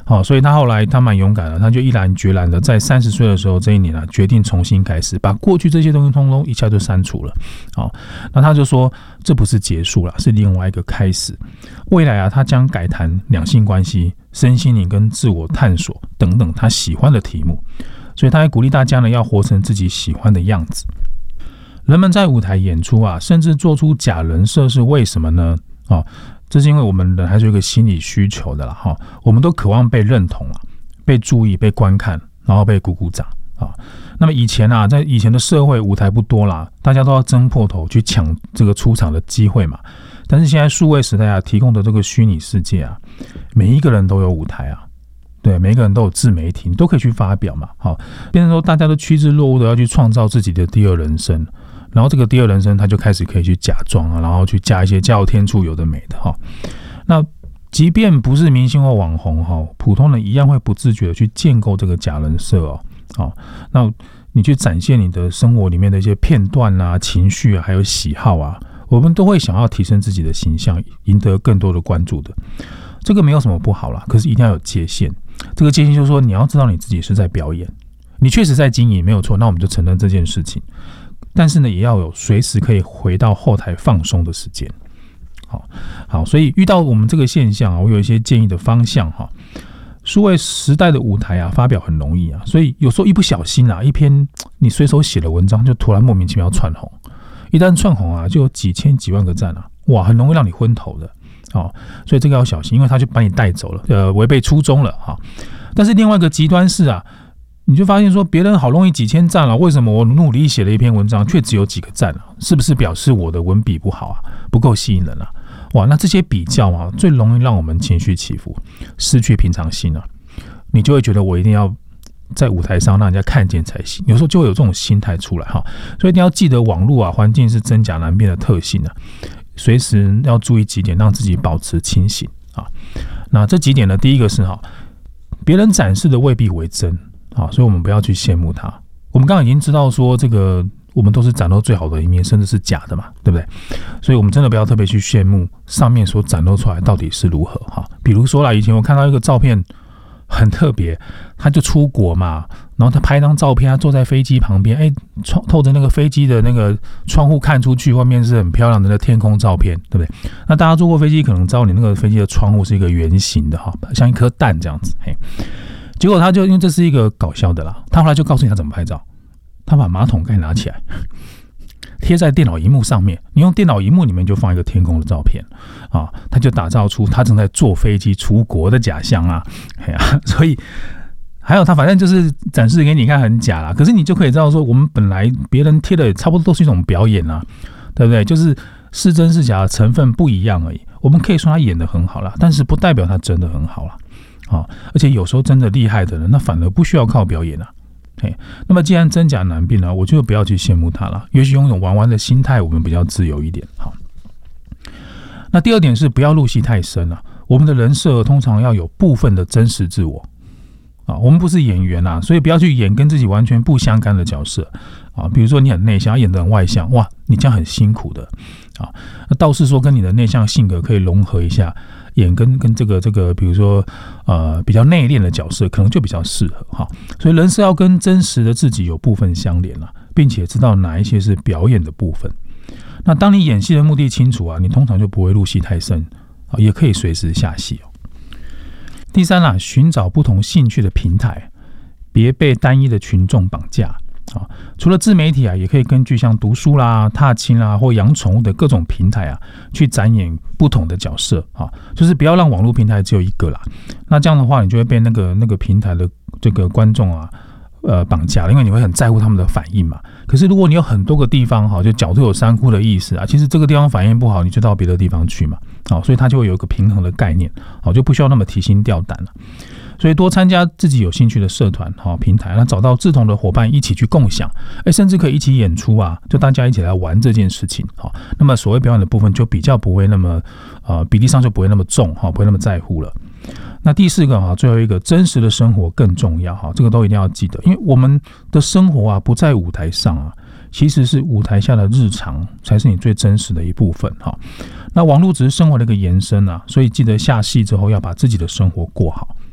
所以他后来他蛮勇敢的，他就毅然决然的在30岁的时候这一年啊，决定重新开始，把过去这些东西通通一下就删除了。那他就说这不是结束了，是另外一个开始。未来啊，他将改谈两性关系、身心灵跟自我探索等等他喜欢的题目。所以他还鼓励大家呢，要活成自己喜欢的样子。人们在舞台演出啊，甚至做出假人设是为什么呢？这是因为我们人还是有一个心理需求的啦。我们都渴望被认同啊，被注意、被观看，然后被鼓鼓掌啊。那么以前啊，在以前的社会，舞台不多啦，大家都要争破头去抢这个出场的机会嘛。但是现在数位时代啊，提供的这个虚拟世界啊，每一个人都有舞台啊。对，每一个人都有自媒体，你都可以去发表嘛。变成说大家都趋之若鹜的要去创造自己的第二人生。然后这个第二人生，他就开始可以去假装啊，然后去加一些加油添醋有的没的那即便不是明星或网红普通人一样会不自觉的去建构这个假人设那你去展现你的生活里面的一些片段啊、情绪啊，还有喜好啊，我们都会想要提升自己的形象，赢得更多的关注的。这个没有什么不好啦，可是一定要有界限。这个界限就是说，你要知道你自己是在表演，你确实在经营，没有错，那我们就承认这件事情。但是呢，也要有随时可以回到后台放松的时间。好，所以遇到我们这个现象啊，我有一些建议的方向数位时代的舞台啊，发表很容易啊，所以有时候一不小心啊，一篇你随手写的文章就突然莫名其妙窜红，一旦窜红啊，就有几千几万个赞啊，哇，很容易让你昏头的。所以这个要小心，因为他就把你带走了，违背初衷了但是另外一个极端是啊，你就发现说别人好容易几千赞了，为什么我努力写了一篇文章却只有几个赞啊？是不是表示我的文笔不好啊，不够吸引人啊？哇，那这些比较啊，最容易让我们情绪起伏，失去平常心啊。你就会觉得我一定要在舞台上让人家看见才行，有时候就会有这种心态出来所以一定要记得网络啊，环境是真假难辨的特性啊。随时要注意几点，让自己保持清醒那这几点呢，第一个是别人展示的未必为真所以我们不要去羡慕他。我们刚刚已经知道说，这个我们都是展露最好的一面，甚至是假的嘛，对不对？所以我们真的不要特别去羡慕上面所展露出来到底是如何比如说啦，以前我看到一个照片很特别，他就出国嘛，然后他拍一张照片，他坐在飞机旁边，透着那个飞机的那个窗户看出去，外面是很漂亮的那天空照片，对不对？那大家坐过飞机可能知道，你那个飞机的窗户是一个圆形的像一颗蛋这样子。结果他就因为这是一个搞笑的啦，他后来就告诉你他怎么拍照，他把马桶盖拿起来贴在电脑萤幕上面，你用电脑萤幕里面就放一个天空的照片他就打造出他正在坐飞机出国的假象啊。所以还有他反正就是展示给你看很假啦，可是你就可以知道说，我们本来别人贴的差不多都是一种表演啊，对不对？就是是真是假的成分不一样而已。我们可以说他演得很好啦，但是不代表他真的很好啦而且有时候真的厉害的人，那反而不需要靠表演啊。那么既然真假难辨我就不要去羡慕他了，也许用一种玩玩的心态，我们比较自由一点。那第二点是不要入戏太深我们的人设通常要有部分的真实自我我们不是演员所以不要去演跟自己完全不相干的角色比如说你很内向，演得很外向，哇，你这样很辛苦的那倒是说跟你的内向性格可以融合一下，演跟这个比如说比较内敛的角色可能就比较适合所以人设要跟真实的自己有部分相连并且知道哪一些是表演的部分。那当你演戏的目的清楚你通常就不会入戏太深也可以随时下戏第三寻找不同兴趣的平台，别被单一的群众绑架除了自媒体也可以根据像读书啦、踏青啦或养宠物的各种平台去展演不同的角色就是不要让网络平台只有一个啦。那这样的话，你就会被那个平台的这个观众绑架了，因为你会很在乎他们的反应嘛。可是如果你有很多个地方就狡兔有三窟的意思其实这个地方反应不好，你就到别的地方去嘛所以它就会有一个平衡的概念就不需要那么提心吊胆了。所以多参加自己有兴趣的社团平台，那找到志同的伙伴一起去共享，甚至可以一起演出就大家一起来玩这件事情那么所谓表演的部分就比较不会那么比例上就不会那么重不会那么在乎了。那第四个最后一个，真实的生活更重要这个都一定要记得，因为我们的生活不在舞台上其实是舞台下的日常才是你最真实的一部分那网络只是生活的一个延伸所以记得下戏之后要把自己的生活过好。